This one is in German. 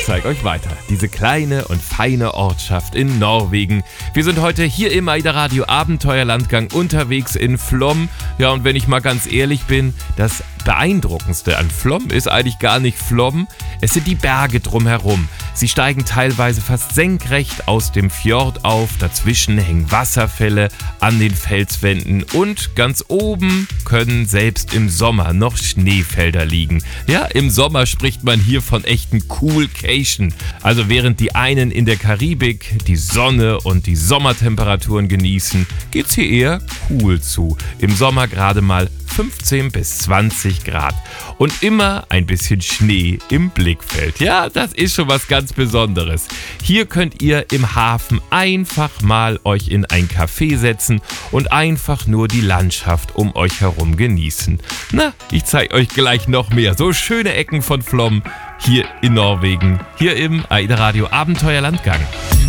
zeige euch weiter. Diese kleine und feine Ortschaft in Norwegen. Wir sind heute hier im AIDA Radio Abenteuerlandgang unterwegs in Flåm. Ja, und wenn ich mal ganz ehrlich bin, das Beeindruckendste an Flåm ist eigentlich gar nicht Flåm, es sind die Berge drumherum. Sie steigen teilweise fast senkrecht aus dem Fjord auf, dazwischen hängen Wasserfälle an den Felswänden und ganz oben können selbst im Sommer noch Schneefelder liegen. Ja, im Sommer spricht man hier von echten Coolcation. Also während die einen in der Karibik die Sonne und die Sommertemperaturen genießen, geht's hier eher cool zu. Im Sommer gerade mal 15 bis 20 Grad und immer ein bisschen Schnee im Blickfeld. Ja, das ist schon was ganz Besonderes. Hier könnt ihr im Hafen einfach mal euch in ein Café setzen und einfach nur die Landschaft um euch herum genießen. Na, ich zeige euch gleich noch mehr so schöne Ecken von Flåm hier in Norwegen, hier im AIDA Radio Abenteuerlandgang.